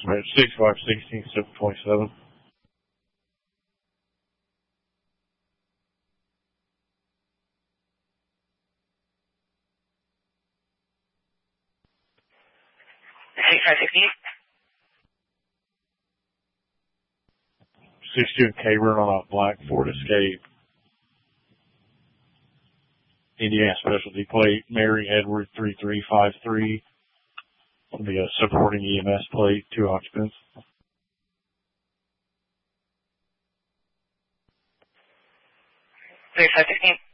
estimate 6516 727. Student Cameron on a black Ford Escape. Indiana Specialty Plate, Mary Edward 3353. The supporting EMS plate, 2 occupants. 3516.